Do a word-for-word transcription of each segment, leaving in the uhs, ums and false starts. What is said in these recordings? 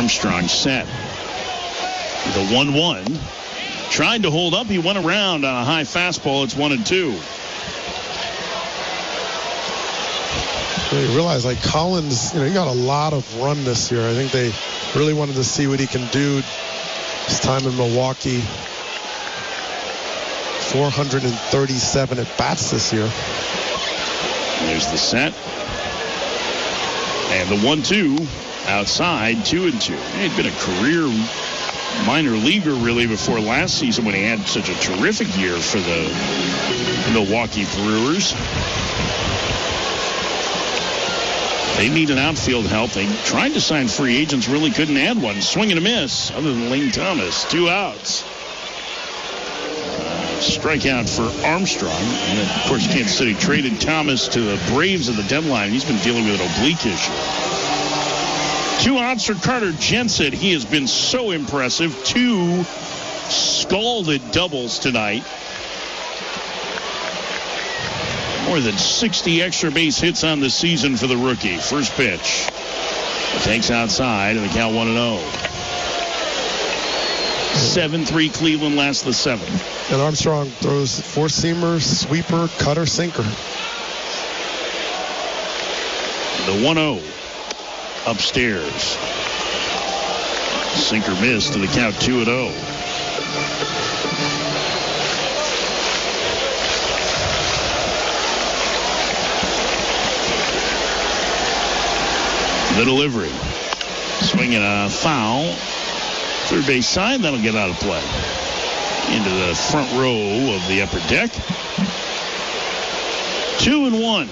Armstrong set. The one one. Tried to hold up. He went around on a high fastball. It's one and two. You realize, like, Collins, you know, he got a lot of run this year. I think they really wanted to see what he can do his time in Milwaukee. four hundred thirty-seven at bats this year. There's the set. And the one two outside, two and two. He'd been a career minor leaguer really before last season when he had such a terrific year for the Milwaukee Brewers. They need an outfield help. They tried to sign free agents, really couldn't add one. Swing and a miss, other than Lane Thomas. Two outs. Uh, strikeout for Armstrong. And of course, Kansas City traded Thomas to the Braves at the deadline. He's been dealing with an oblique issue. Two outs for Carter Jensen. He has been so impressive. Two scalded doubles tonight. More than sixty extra base hits on the season for the rookie. First pitch. Takes outside, and the count one and oh. seven three Cleveland last the seventh. And Armstrong throws four-seamer, sweeper, cutter, sinker. The one oh. Upstairs. Sinker missed to the count two and oh. The delivery. Swinging a foul. Third base side. That'll get out of play. Into the front row of the upper deck. Two and one.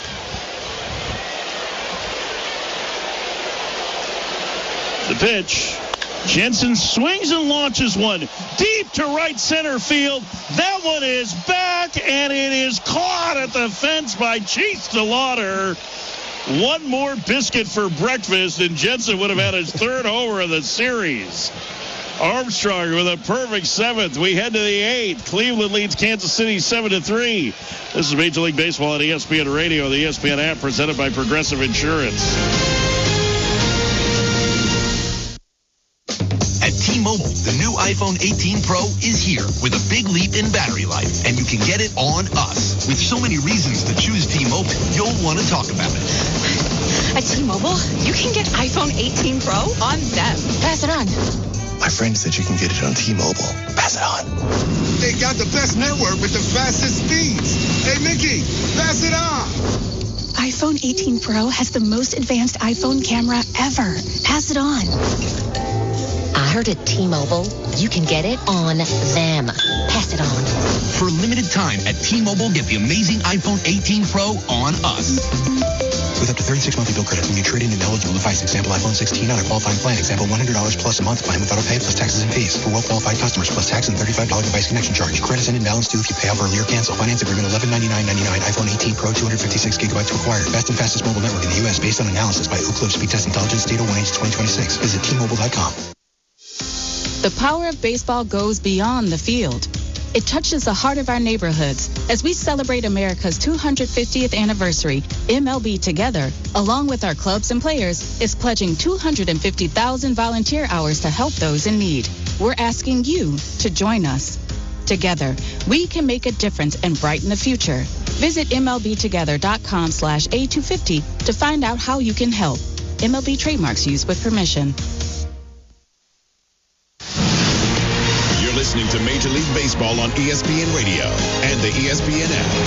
The pitch. Jensen swings and launches one deep to right center field. That one is back, and it is caught at the fence by Chase DeLauder. One more biscuit for breakfast, and Jensen would have had his third homer of the series. Armstrong with a perfect seventh. We head to the eighth. Cleveland leads Kansas City seven to three. This is Major League Baseball on E S P N Radio, the E S P N app presented by Progressive Insurance. At T-Mobile, the new iPhone eighteen Pro is here with a big leap in battery life, and you can get it on us. With so many reasons to choose T-Mobile, you'll want to talk about it. At T-Mobile, you can get iPhone eighteen Pro on them. Pass it on. My friend said you can get it on T-Mobile. Pass it on. They got the best network with the fastest speeds. Hey, Mickey, pass it on. iPhone eighteen Pro has the most advanced iPhone camera ever. Pass it on. I heard at T-Mobile, you can get it on them. Pass it on. For a limited time at T-Mobile, get the amazing iPhone eighteen Pro on us. With up to thirty-six monthly bill credit when you trade in an eligible device. Example, iPhone sixteen on a qualifying plan. Example, one hundred dollars plus a month plan with auto pay plus taxes and fees. For well-qualified customers plus tax and thirty-five dollars device connection charge. Credit and imbalance due if you pay off early or cancel. Finance agreement eleven ninety-nine ninety-nine. iPhone eighteen Pro two hundred fifty-six gigabytes required. Best and fastest mobile network in the U S based on analysis by Ookla Speed Test Intelligence Data one H twenty twenty-six. Visit T Mobile dot com. The power of baseball goes beyond the field. It touches the heart of our neighborhoods. As we celebrate America's two hundred fiftieth anniversary, M L B Together, along with our clubs and players, is pledging two hundred fifty thousand volunteer hours to help those in need. We're asking you to join us. Together, we can make a difference and brighten the future. Visit M L B together dot com slash A two fifty to find out how you can help. M L B trademarks used with permission. Listening to Major League Baseball on E S P N Radio and the E S P N app.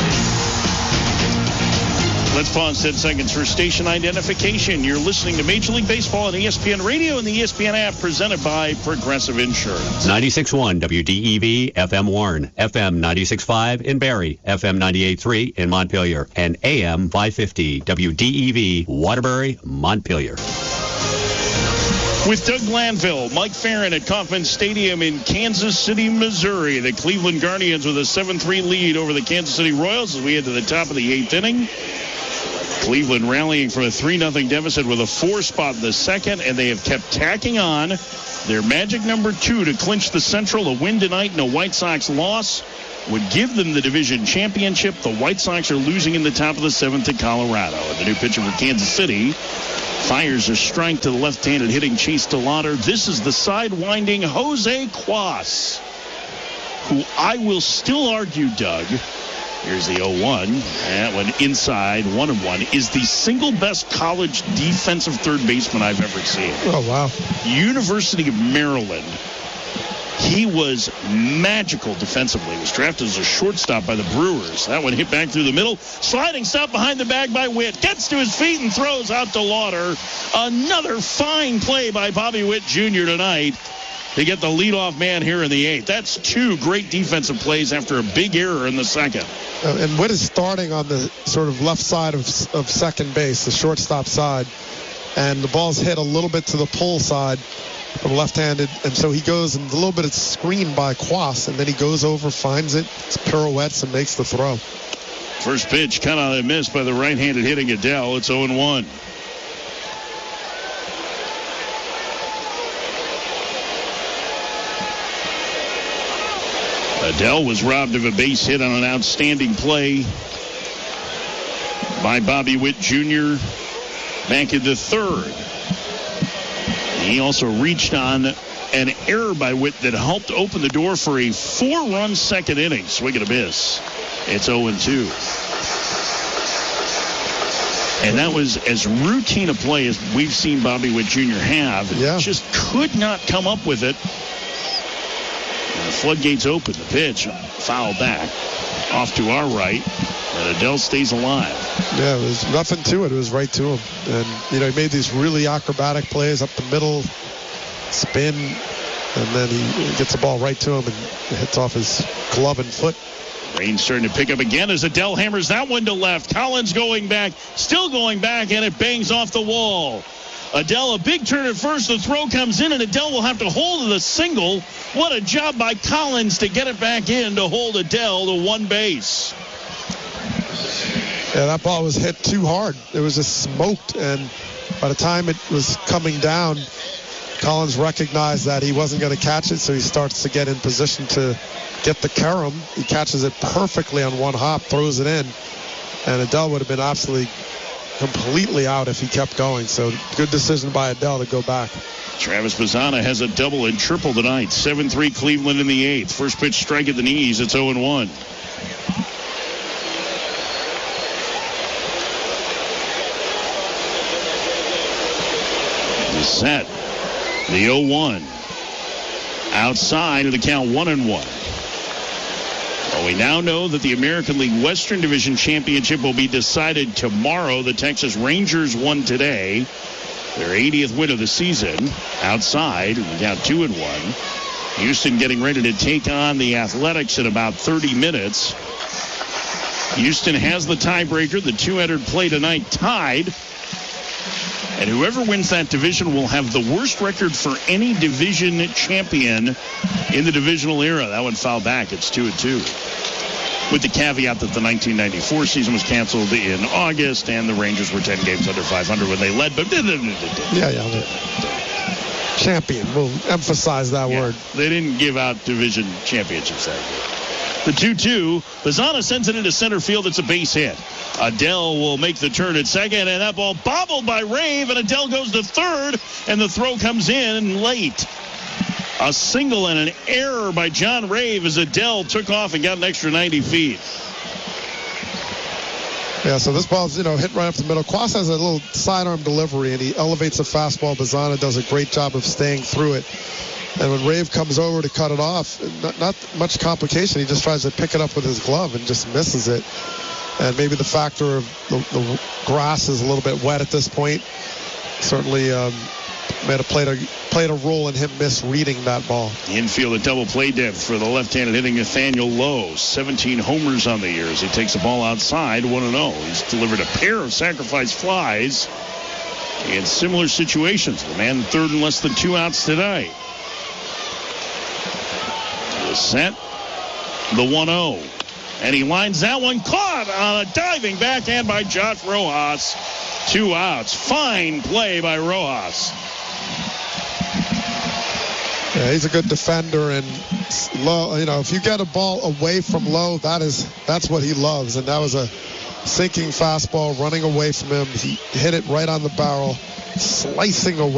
Let's pause ten seconds for station identification. You're listening to Major League Baseball on E S P N Radio and the E S P N app presented by Progressive Insurance. ninety-six point one W D E V, F M Warren, F M ninety-six point five in Barrie, F M ninety-eight point three in Montpelier, and A M five fifty W D E V, Waterbury, Montpelier. With Doug Glanville, Mike Farron at Kauffman Stadium in Kansas City, Missouri. The Cleveland Guardians with a seven three lead over the Kansas City Royals as we head to the top of the eighth inning. Cleveland rallying from a three nothing deficit with a four spot in the second, and they have kept tacking on their magic number two to clinch the Central. A win tonight and a White Sox loss would give them the division championship. The White Sox are losing in the top of the seventh to Colorado. And the new pitcher for Kansas City fires a strike to the left-handed hitting Chase DeLauder. This is the side-winding Jose Cuas, who I will still argue, Doug, here's the oh one. That one inside, one and one, is the single best college defensive third baseman I've ever seen. Oh, wow. University of Maryland. He was magical defensively. He was drafted as a shortstop by the Brewers. That one hit back through the middle. Sliding stop behind the bag by Witt. Gets to his feet and throws out to Lauder. Another fine play by Bobby Witt Junior tonight to get the leadoff man here in the eighth. That's two great defensive plays after a big error in the second. Uh, and Witt is starting on the sort of left side of, of second base, the shortstop side. And the ball's hit a little bit to the pull side from left-handed, and so he goes and a little bit of screen by Cuas, and then he goes over, finds it, pirouettes, and makes the throw. First pitch, kind of a miss by the right-handed hitting Adell. It's oh and one. Adell was robbed of a base hit on an outstanding play by Bobby Witt Junior back in the third. He also reached on an error by Witt that helped open the door for a four-run second inning. Swing and a miss. It's oh and two. And that was as routine a play as we've seen Bobby Witt Junior have. Yeah. Just could not come up with it. And the floodgates open. The pitch foul back off to our right. And Adell stays alive. Yeah, there was nothing to it. It was right to him. And, you know, he made these really acrobatic plays up the middle, spin, and then he gets the ball right to him and hits off his glove and foot. Rain starting to pick up again as Adell hammers that one to left. Collins going back, still going back, and it bangs off the wall. Adell, a big turn at first. The throw comes in, and Adell will have to hold the single. What a job by Collins to get it back in to hold Adell to one base. Yeah, that ball was hit too hard. It was just smoked, and by the time it was coming down, Collins recognized that he wasn't going to catch it, so he starts to get in position to get the carom. He catches it perfectly on one hop, throws it in, and Adell would have been absolutely completely out if he kept going. So good decision by Adell to go back. Travis Bazzana has a double and triple tonight. seven three Cleveland in the eighth. First pitch strike at the knees. It's oh and one. Set. The oh one. Outside of the count one and one. Well, we now know that the American League Western Division Championship will be decided tomorrow. The Texas Rangers won today. Their eightieth win of the season. Outside, we count two and one. Houston getting ready to take on the Athletics in about thirty minutes. Houston has the tiebreaker. The two entered play tonight tied. And whoever wins that division will have the worst record for any division champion in the divisional era. That one fouled back. It's two and two. With the caveat that the nineteen ninety-four season was canceled in August and the Rangers were ten games under five hundred when they led. But yeah, yeah. Champion. We'll emphasize that yeah, word. They didn't give out division championships that year. The two two. Bazzana sends it into center field. It's a base hit. Adell will make the turn at second, and that ball bobbled by Rave, and Adell goes to third, and the throw comes in late. A single and an error by John Rave as Adell took off and got an extra ninety feet. Yeah, so this ball's, you know, hit right up the middle. Cuas has a little sidearm delivery, and he elevates a fastball. Bazzana does a great job of staying through it. And when Rave comes over to cut it off, not, not much complication. He just tries to pick it up with his glove and just misses it. And maybe the factor of the, the grass is a little bit wet at this point. Certainly um, made a played, a played a role in him misreading that ball. Infield at double play depth for the left-handed hitting Nathaniel Lowe. seventeen homers on the year as he takes the ball outside, one and oh. He's delivered a pair of sacrifice flies in similar situations. The man third and less than two outs today. The set, the one oh. And he lines that one, caught on a diving backhand by Josh Rojas. Two outs. Fine play by Rojas. Yeah, he's a good defender, and low, you know, if you get a ball away from low, that is that's what he loves. And that was a sinking fastball running away from him. He hit it right on the barrel, slicing away.